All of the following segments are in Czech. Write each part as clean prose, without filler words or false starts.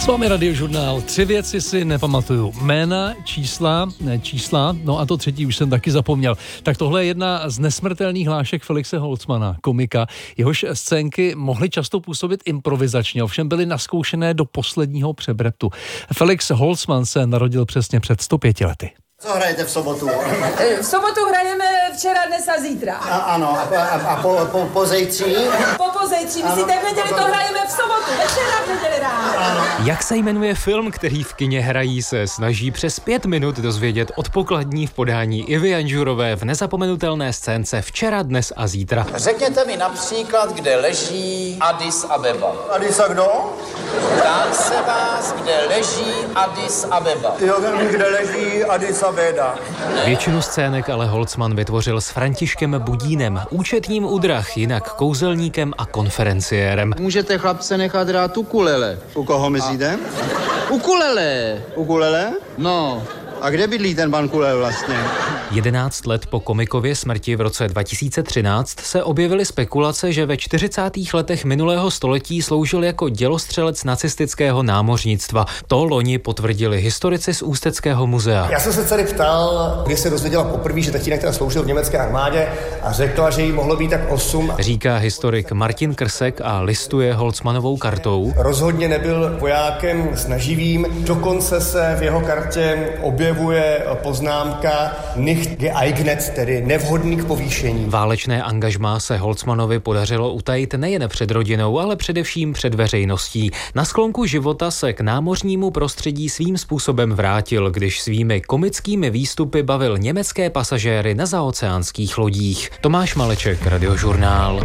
S vámi Radiožurnál. 3 věci si nepamatuju. Jména, čísla, no a to třetí už jsem taky zapomněl. Tak tohle je jedna z nesmrtelných hlášek Felixe Holzmanna, komika. Jehož scénky mohly často působit improvizačně, ovšem byly naskoušené do posledního přebreptu. Felix Holzmann se narodil přesně před 105 lety. Co hrajete v sobotu? V sobotu hrajeme včera, dnes a zítra. Ano, a po zejtří? Po zejtří, myslíte, v neděli to hrajeme v sobotu, večera v neděli ráno. Jak se jmenuje film, který v kině hrají, se snaží přes 5 minut dozvědět od pokladní v podání Ivy Janžurové v nezapomenutelné scénce Včera, dnes a zítra. Řekněte mi například, kde leží Addis Abeba. Addis a kdo? Ptám se vás, kde leží Addis Abeba. Jo, kde leží Addis Abeba. Většinu scének ale Holzmann vytvořil s Františkem Budínem, účetním u drah, jinak kouzelníkem a konferenciérem. Můžete chlapce nechat hrát ukulele. U koho myslíte? Ukulele! Ukulele? No. A kde bydlí ten pan Kulel vlastně? 11 let po komikově smrti v roce 2013 se objevily spekulace, že ve 40. letech minulého století sloužil jako dělostřelec nacistického námořnictva. To loni potvrdili historici z Ústeckého muzea. Já jsem se tady ptal, kdy se dozvěděla poprvé, že tatínek teda sloužil v německé armádě a řekla, že jí mohlo být tak 8. Říká historik Martin Krsek a listuje Holzmannovou kartou. Rozhodně nebyl vojákem snaživým, dokonce se v jeho kartě objevuje poznámka nicht geeignet, tedy nevhodný k povýšení. Válečné angažmá se Holzmannovi podařilo utajit nejen před rodinou, ale především před veřejností. Na sklonku života se k námořnímu prostředí svým způsobem vrátil, když svými komickými výstupy bavil německé pasažéry na zaoceánských lodích. Tomáš Maleček, Radiožurnál.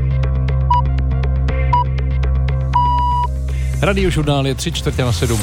Radiožurnál je 6:45.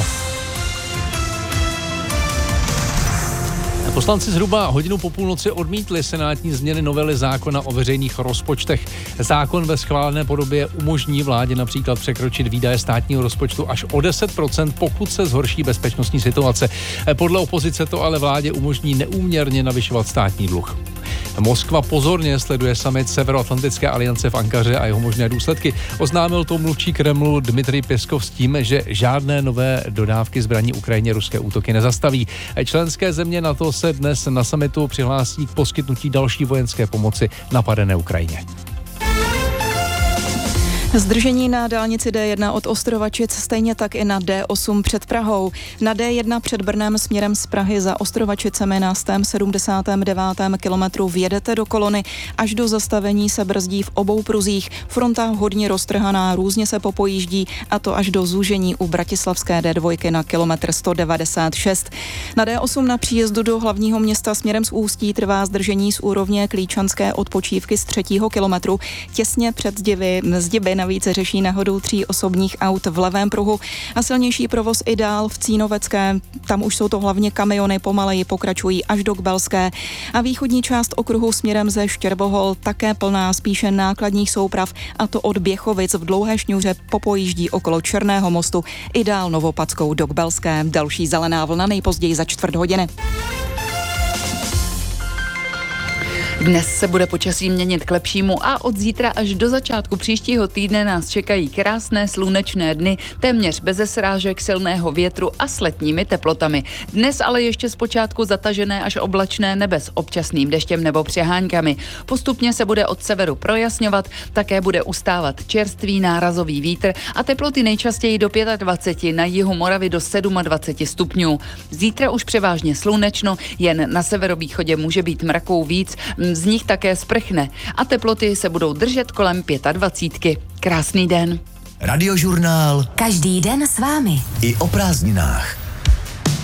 Poslanci zhruba hodinu po půlnoci odmítli senátní změny novely zákona o veřejných rozpočtech. Zákon ve schválené podobě umožní vládě například překročit výdaje státního rozpočtu až o 10%, pokud se zhorší bezpečnostní situace. Podle opozice to ale vládě umožní neúměrně navyšovat státní dluh. Moskva pozorně sleduje summit Severoatlantické aliance v Ankaře a jeho možné důsledky. Oznámil to mluvčí Kremlu Dmitrij Peskov s tím, že žádné nové dodávky zbraní Ukrajině ruské útoky nezastaví. Členské země NATO se dnes na summitu přihlásí k poskytnutí další vojenské pomoci napadené Ukrajině. Zdržení na dálnici D1 od Ostrovačic, stejně tak i na D8 před Prahou. Na D1 před Brnem směrem z Prahy za Ostrovačicemi na 179. kilometru vjedete do kolony, až do zastavení se brzdí v obou pruzích. Fronta hodně roztrhaná, různě se popojíždí, a to až do zúžení u bratislavské D2 na kilometr 196. Na D8 na příjezdu do hlavního města směrem z Ústí trvá zdržení z úrovně Klíčanské odpočívky z 3. kilometru. Těsně před Zdiby navíc řeší nehodu 3 osobních aut v levém pruhu a silnější provoz i dál v Cínovecké. Tam už jsou to hlavně kamiony, pomaleji pokračují až do Kbelské. A východní část okruhu směrem ze Štěrbohol také plná spíše nákladních souprav, a to od Běchovic v dlouhé šňůře popojíždí okolo Černého mostu i dál Novopackou do Kbelské. Další zelená vlna nejpozději za 4 hodiny. Dnes se bude počasí měnit k lepšímu a od zítra až do začátku příštího týdne nás čekají krásné slunečné dny, téměř beze srážek, silného větru a s letními teplotami. Dnes ale ještě zpočátku zatažené až oblačné nebe s občasným deštěm nebo přeháňkami. Postupně se bude od severu projasňovat, také bude ustávat čerstvý nárazový vítr a teploty nejčastěji do 25, na jihu Moravy do 27 stupňů. Zítra už převážně slunečno, jen na severovýchodě může být mraků víc, z nich také sprchne a teploty se budou držet kolem 25. Krásný den. Radiožurnál. Každý den s vámi. I o prázdninách.